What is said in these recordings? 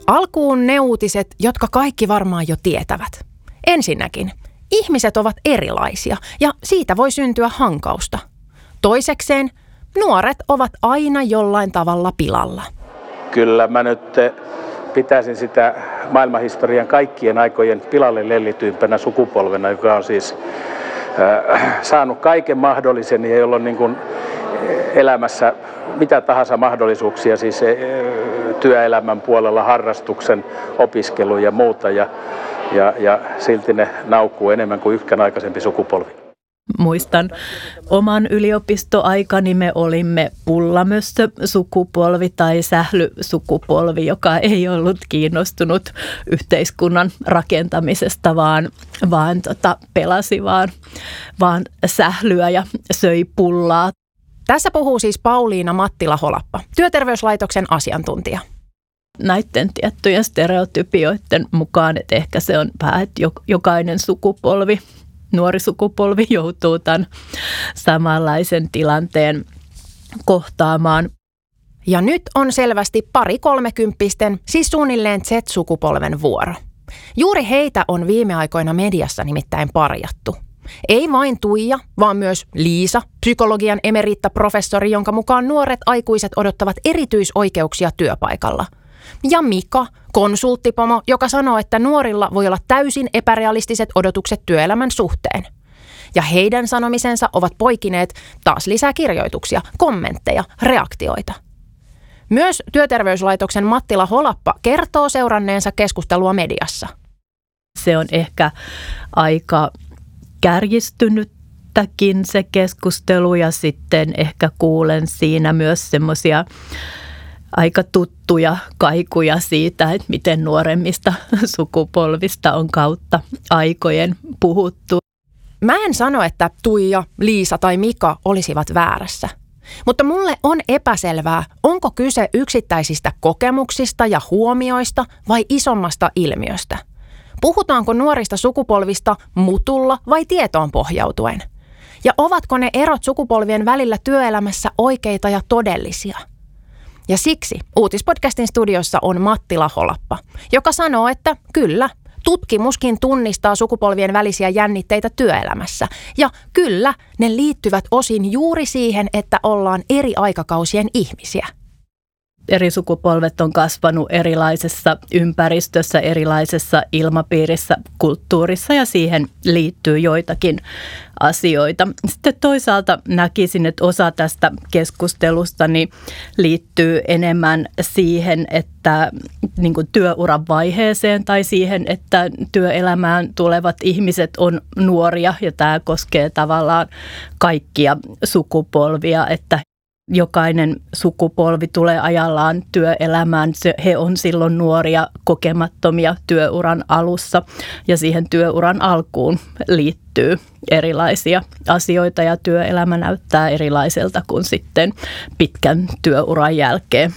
Alkuun ne uutiset, jotka kaikki varmaan jo tietävät. Ensinnäkin, ihmiset ovat erilaisia ja siitä voi syntyä hankausta. Toisekseen, nuoret ovat aina jollain tavalla pilalla. Kyllä mä nyt pitäisin sitä maailmanhistorian kaikkien aikojen pilalle lellityimpänä sukupolvena, joka on siis saanut kaiken mahdollisen ja jolla on niin kuin elämässä mitä tahansa mahdollisuuksia, siis työelämän puolella, harrastuksen, opiskelu ja muuta. Ja silti ne naukkuu enemmän kuin yksikään aikaisempi sukupolvi. Muistan oman yliopistoaikani, me olimme pullamössö-sukupolvi tai sählysukupolvi, joka ei ollut kiinnostunut yhteiskunnan rakentamisesta, vaan pelasi vaan sählyä ja söi pullaa. Tässä puhuu siis Pauliina Mattila-Holappa, Työterveyslaitoksen asiantuntija. Näiden tiettyjen stereotypioiden mukaan, että ehkä se on vähän, että jokainen sukupolvi, nuori sukupolvi joutuu tämän samanlaisen tilanteen kohtaamaan. Ja nyt on selvästi pari kolmekymppisten, siis suunnilleen Z-sukupolven vuoro. Juuri heitä on viime aikoina mediassa nimittäin parjattu. Ei vain Tuija, vaan myös Liisa, psykologian emeriittaprofessori, jonka mukaan nuoret aikuiset odottavat erityisoikeuksia työpaikalla. Ja Mika, konsulttipomo, joka sanoo, että nuorilla voi olla täysin epärealistiset odotukset työelämän suhteen. Ja heidän sanomisensa ovat poikineet taas lisää kirjoituksia, kommentteja, reaktioita. Myös Työterveyslaitoksen Mattila-Holappa kertoo seuranneensa keskustelua mediassa. Se on ehkä aika kärjistynyttäkin se keskustelu ja sitten ehkä kuulen siinä myös semmoisia aika tuttuja kaikuja siitä, että miten nuoremmista sukupolvista on kautta aikojen puhuttu. Mä en sano, että Tuija, Liisa tai Mika olisivat väärässä. Mutta mulle on epäselvää, onko kyse yksittäisistä kokemuksista ja huomioista vai isommasta ilmiöstä. Puhutaanko nuorista sukupolvista mutulla vai tietoon pohjautuen? Ja ovatko ne erot sukupolvien välillä työelämässä oikeita ja todellisia? Ja siksi Uutispodcastin studiossa on Mattila-Holappa, joka sanoo, että kyllä, tutkimuskin tunnistaa sukupolvien välisiä jännitteitä työelämässä. Ja kyllä, ne liittyvät osin juuri siihen, että ollaan eri aikakausien ihmisiä. Eri sukupolvet on kasvanut erilaisessa ympäristössä, erilaisessa ilmapiirissä, kulttuurissa ja siihen liittyy joitakin asioita. Sitten toisaalta näkisin, että osa tästä keskustelusta liittyy enemmän siihen, että niin kuin työuran vaiheeseen tai siihen, että työelämään tulevat ihmiset on nuoria ja tämä koskee tavallaan kaikkia sukupolvia, että jokainen sukupolvi tulee ajallaan työelämään. He on silloin nuoria, kokemattomia työuran alussa ja siihen työuran alkuun liittyy erilaisia asioita ja työelämä näyttää erilaiselta kuin sitten pitkän työuran jälkeen.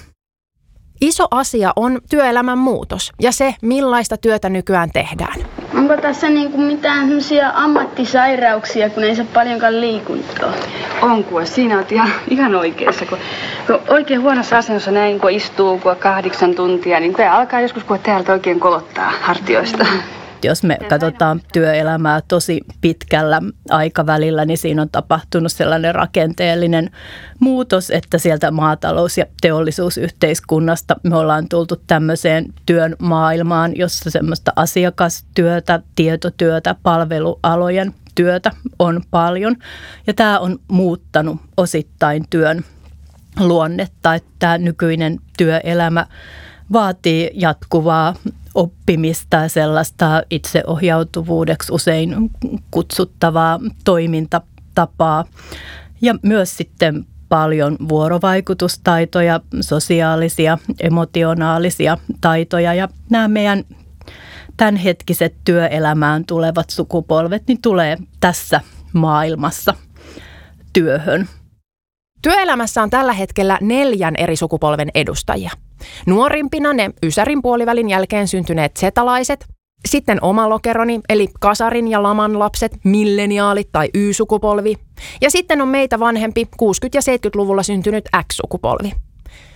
Iso asia on työelämän muutos ja se, millaista työtä nykyään tehdään. Onko tässä mitään sellaisia ammattisairauksia, kun ei saa paljonkaan liikuntaa? On, siinä on ihan oikeassa. Kun oikein huonossa asennossa näin, kun istuu 8 tuntia, niin kun alkaa joskus, kun täältä oikein kolottaa hartioista. Jos me katsotaan työelämää tosi pitkällä aikavälillä, niin siinä on tapahtunut sellainen rakenteellinen muutos, että sieltä maatalous- ja teollisuusyhteiskunnasta me ollaan tultu tämmöiseen työn maailmaan, jossa semmoista asiakastyötä, tietotyötä, palvelualojen työtä on paljon. Ja tämä on muuttanut osittain työn luonnetta, että tämä nykyinen työelämä vaatii jatkuvaa oppimista ja sellaista itseohjautuvuudeksi usein kutsuttavaa toimintatapaa ja myös sitten paljon vuorovaikutustaitoja, sosiaalisia, emotionaalisia taitoja ja nämä meidän tämänhetkiset työelämään tulevat sukupolvet niin tulee tässä maailmassa työhön. Työelämässä on tällä hetkellä 4 eri sukupolven edustajia. Nuorimpina ne ysärin puolivälin jälkeen syntyneet zetalaiset, sitten oma lokeroni eli kasarin ja laman lapset, milleniaalit tai Y-sukupolvi, ja sitten on meitä vanhempi 60- ja 70-luvulla syntynyt X-sukupolvi.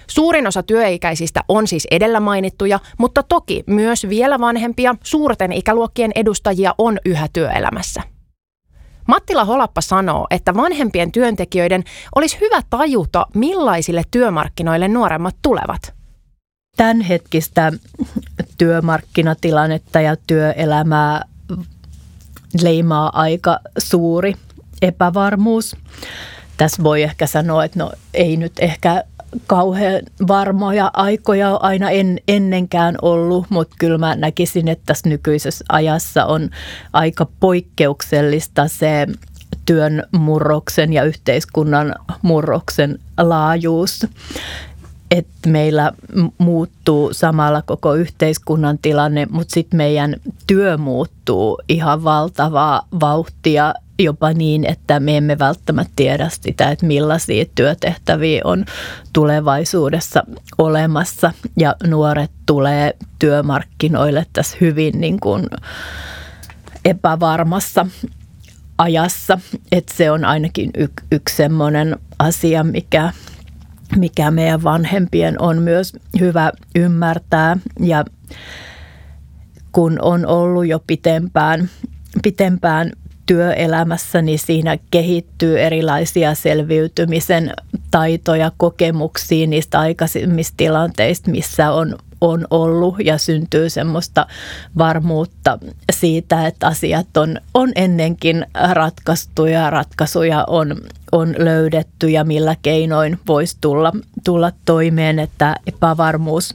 Suurin osa työikäisistä on siis edellä mainittuja, mutta toki myös vielä vanhempia suurten ikäluokkien edustajia on yhä työelämässä. Mattila Holappa sanoo, että vanhempien työntekijöiden olisi hyvä tajuta, millaisille työmarkkinoille nuoremmat tulevat. Tämänhetkistä työmarkkinatilannetta ja työelämää leimaa aika suuri epävarmuus. Tässä voi ehkä sanoa, että ei nyt ehkä kauhean varmoja aikoja ole aina ennenkään ollut, mutta kyllä mä näkisin, että tässä nykyisessä ajassa on aika poikkeuksellista se työn murroksen ja yhteiskunnan murroksen laajuus. Että meillä muuttuu samalla koko yhteiskunnan tilanne, mutta sitten meidän työ muuttuu ihan valtavaa vauhtia, jopa niin, että me emme välttämättä tiedä sitä, että millaisia työtehtäviä on tulevaisuudessa olemassa. Ja nuoret tulee työmarkkinoille tässä hyvin niin kuin epävarmassa ajassa. Että se on ainakin yksi semmoinen asia, mikä meidän vanhempien on myös hyvä ymmärtää. Ja kun on ollut jo pitempään työelämässä, niin siinä kehittyy erilaisia selviytymisen taitoja, kokemuksia niistä aikaisemmista tilanteista, missä on ollut, ja syntyy semmoista varmuutta siitä, että asiat on ennenkin ratkaistu ja ratkaisuja on löydetty ja millä keinoin voisi tulla toimeen, että epävarmuus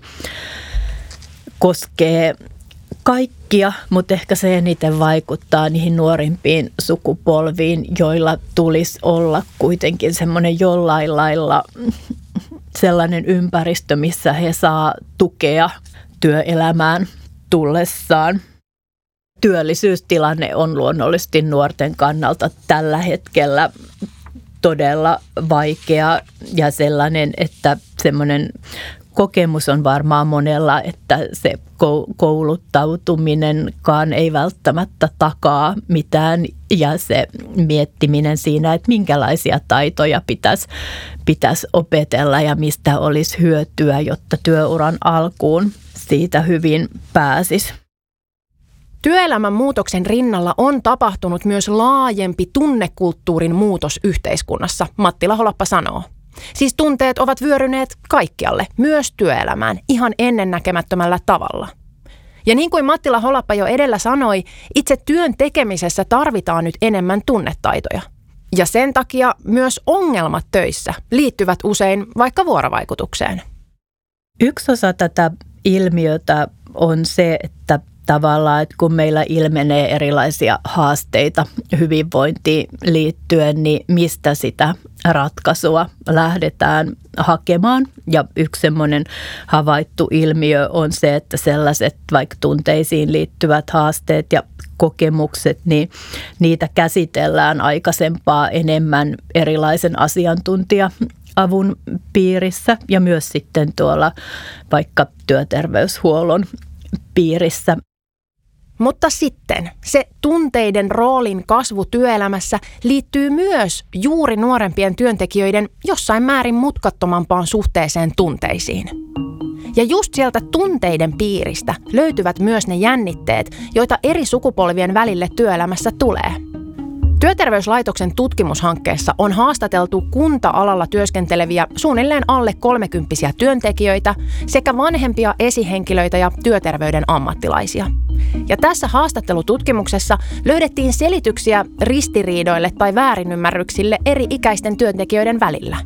koskee kaikkia, mutta ehkä se eniten vaikuttaa niihin nuorimpiin sukupolviin, joilla tulisi olla kuitenkin semmoinen jollain lailla sellainen ympäristö, missä he saa tukea työelämään tullessaan. Työllisyystilanne on luonnollisesti nuorten kannalta tällä hetkellä todella vaikea ja sellainen, että semmoinen kokemus on varmaan monella, että se kouluttautuminenkaan ei välttämättä takaa mitään ja se miettiminen siinä, että minkälaisia taitoja pitäisi opetella ja mistä olisi hyötyä, jotta työuran alkuun siitä hyvin pääsisi. Työelämän muutoksen rinnalla on tapahtunut myös laajempi tunnekulttuurin muutos yhteiskunnassa, Mattila Holappa sanoo. Siis tunteet ovat vyöryneet kaikkialle, myös työelämään, ihan ennennäkemättömällä tavalla. Ja niin kuin Mattila Holappa jo edellä sanoi, itse työn tekemisessä tarvitaan nyt enemmän tunnetaitoja. Ja sen takia myös ongelmat töissä liittyvät usein vaikka vuorovaikutukseen. Yksi osa tätä ilmiötä on se, että tavallaan, että kun meillä ilmenee erilaisia haasteita hyvinvointiin liittyen, niin mistä sitä ratkaisua lähdetään hakemaan. Ja yksi semmoinen havaittu ilmiö on se, että sellaiset vaikka tunteisiin liittyvät haasteet ja kokemukset, niin niitä käsitellään aikaisempaa enemmän erilaisen asiantuntija-avun piirissä ja myös sitten tuolla vaikka työterveyshuollon piirissä. Mutta sitten se tunteiden roolin kasvu työelämässä liittyy myös juuri nuorempien työntekijöiden jossain määrin mutkattomampaan suhteeseen tunteisiin. Ja just sieltä tunteiden piiristä löytyvät myös ne jännitteet, joita eri sukupolvien välille työelämässä tulee. Työterveyslaitoksen tutkimushankkeessa on haastateltu kunta-alalla työskenteleviä suunnilleen alle 30-vuotiaita työntekijöitä sekä vanhempia esihenkilöitä ja työterveyden ammattilaisia. Ja tässä haastattelututkimuksessa löydettiin selityksiä ristiriidoille tai väärinymmärryksille eri ikäisten työntekijöiden välillä.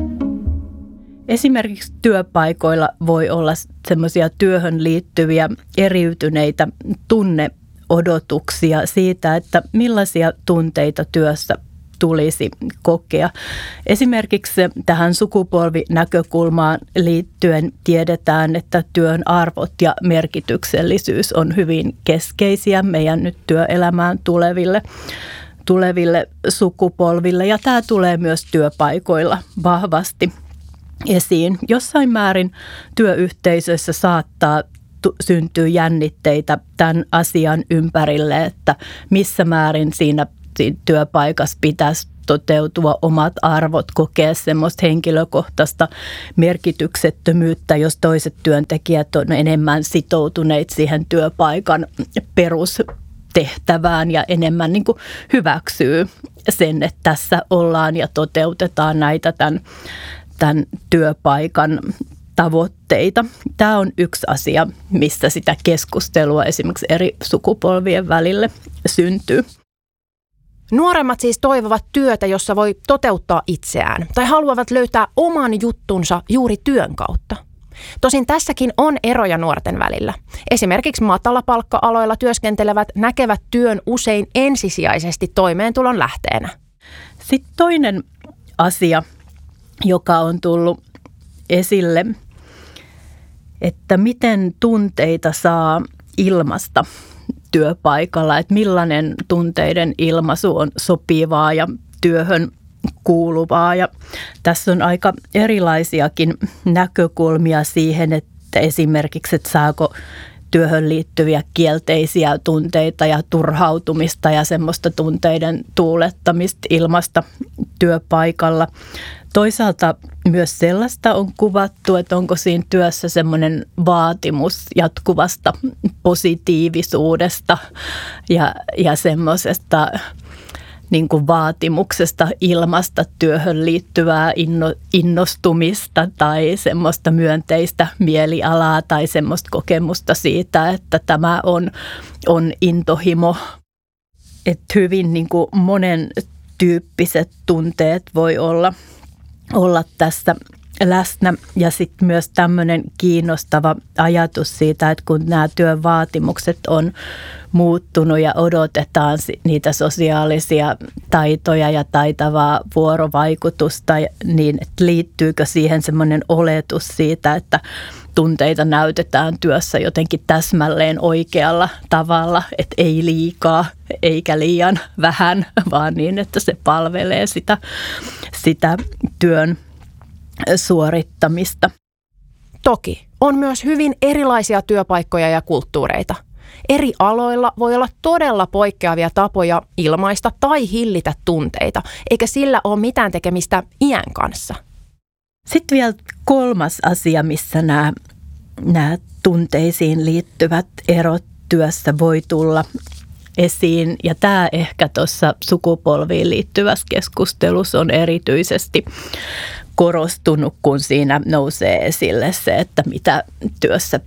Esimerkiksi työpaikoilla voi olla semmoisia työhön liittyviä eriytyneitä tunneodotuksia siitä, että millaisia tunteita työssä tulisi kokea. Esimerkiksi tähän sukupolvinäkökulmaan liittyen tiedetään, että työn arvot ja merkityksellisyys on hyvin keskeisiä meidän nyt työelämään tuleville sukupolville. Ja tämä tulee myös työpaikoilla vahvasti esiin. Jossain määrin työyhteisöissä saattaa syntyä jännitteitä tämän asian ympärille, että missä määrin siinä työpaikassa pitäisi toteutua omat arvot, kokea semmoista henkilökohtaista merkityksettömyyttä, jos toiset työntekijät on enemmän sitoutuneet siihen työpaikan perustehtävään ja enemmän niin kuin hyväksyy sen, että tässä ollaan ja toteutetaan näitä tämän työpaikan tavoitteita. Tämä on yksi asia, mistä sitä keskustelua esimerkiksi eri sukupolvien välille syntyy. Nuoremmat siis toivovat työtä, jossa voi toteuttaa itseään tai haluavat löytää oman juttunsa juuri työn kautta. Tosin tässäkin on eroja nuorten välillä. Esimerkiksi matalapalkka-aloilla työskentelevät näkevät työn usein ensisijaisesti toimeentulon lähteenä. Sitten toinen asia, joka on tullut esille, että miten tunteita saa ilmaista työpaikalla, että millainen tunteiden ilmaisu on sopivaa ja työhön kuuluvaa. Ja tässä on aika erilaisiakin näkökulmia siihen, että esimerkiksi, että saako työhön liittyviä kielteisiä tunteita ja turhautumista ja semmoista tunteiden tuulettamista ilmasta työpaikalla. Toisaalta myös sellaista on kuvattu, että onko siinä työssä semmoinen vaatimus jatkuvasta positiivisuudesta ja semmoisesta niin kuin vaatimuksesta ilmasta työhön liittyvää innostumista tai semmoista myönteistä mielialaa tai semmoista kokemusta siitä, että tämä on intohimo. Että hyvin niin kuin monen tyyppiset tunteet voi olla tässä läsnä. Ja sitten myös tämmöinen kiinnostava ajatus siitä, että kun nämä työn vaatimukset on muuttunut ja odotetaan niitä sosiaalisia taitoja ja taitavaa vuorovaikutusta, niin että liittyykö siihen semmoinen oletus siitä, että tunteita näytetään työssä jotenkin täsmälleen oikealla tavalla, että ei liikaa eikä liian vähän, vaan niin, että se palvelee sitä työn suorittamista. Toki on myös hyvin erilaisia työpaikkoja ja kulttuureita. Eri aloilla voi olla todella poikkeavia tapoja ilmaista tai hillitä tunteita, eikä sillä ole mitään tekemistä iän kanssa. Sitten vielä kolmas asia, missä nämä tunteisiin liittyvät erot työssä voi tulla esiin. Ja tämä ehkä tuossa sukupolviin liittyvässä keskustelussa on erityisesti korostunut, kun siinä nousee esille se, että mitä työssä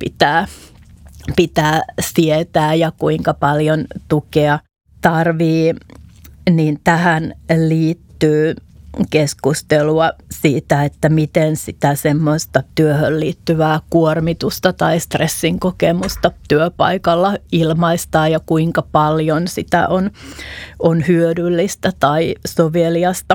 pitää sietää ja kuinka paljon tukea tarvii, niin tähän liittyy keskustelua siitä, että miten sitä semmoista työhön liittyvää kuormitusta tai stressin kokemusta työpaikalla ilmaistaan ja kuinka paljon sitä on hyödyllistä tai soveliasta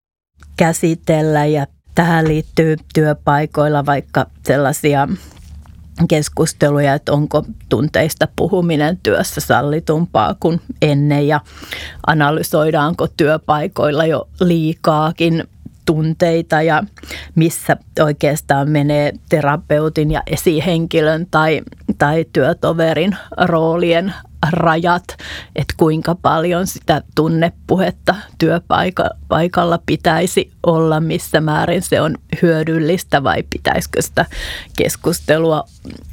käsitellä. Ja tähän liittyy työpaikoilla vaikka sellaisia keskusteluja, että onko tunteista puhuminen työssä sallitumpaa kuin ennen ja analysoidaanko työpaikoilla jo liikaakin tunteita ja missä oikeastaan menee terapeutin ja esihenkilön tai työtoverin roolien rajat, että kuinka paljon sitä tunnepuhetta työpaikalla pitäisi olla, missä määrin se on hyödyllistä vai pitäisikö sitä keskustelua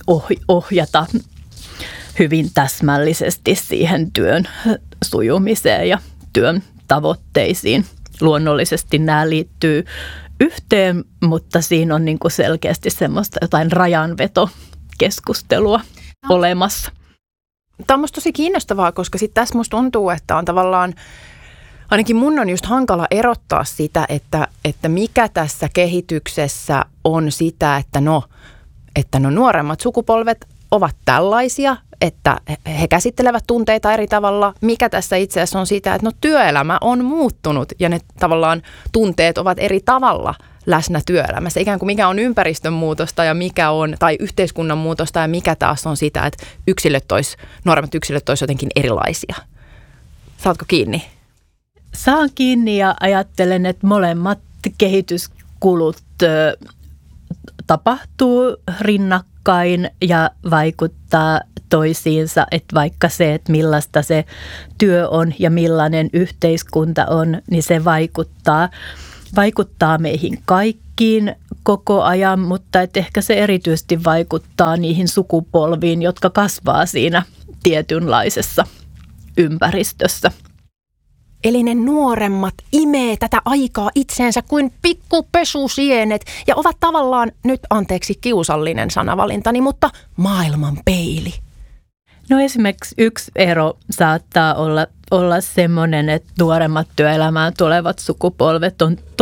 ohjata hyvin täsmällisesti siihen työn sujumiseen ja työn tavoitteisiin. Luonnollisesti nämä liittyy yhteen, mutta siinä on niin kuin selkeästi semmoista jotain rajanvetokeskustelua olemassa. Tämä on musta tosi kiinnostavaa, koska sitten tässä musta tuntuu, että on tavallaan, ainakin mun on just hankala erottaa sitä, että mikä tässä kehityksessä on sitä, että nuoremmat sukupolvet ovat tällaisia, että he käsittelevät tunteita eri tavalla. Mikä tässä itse asiassa on sitä, että työelämä on muuttunut ja ne tavallaan tunteet ovat eri tavalla läsnä työelämässä. Ikään kuin mikä on ympäristön muutosta ja mikä on, tai yhteiskunnan muutosta ja mikä taas on sitä, että nuoremmat yksilöt olisi jotenkin erilaisia. Saatko kiinni? Saan kiinni ja ajattelen, että molemmat kehityskulut tapahtuu rinnakkain ja vaikuttaa toisiinsa, että vaikka se, että millaista se työ on ja millainen yhteiskunta on, niin se vaikuttaa meihin kaikkiin koko ajan, mutta että ehkä se erityisesti vaikuttaa niihin sukupolviin, jotka kasvaa siinä tietynlaisessa ympäristössä. Eli ne nuoremmat imee tätä aikaa itseensä kuin pikkupesusienet ja ovat tavallaan, nyt anteeksi kiusallinen sanavalintani, mutta maailman peili. No esimerkiksi yksi ero saattaa olla semmoinen, että nuoremmat työelämään tulevat sukupolvet on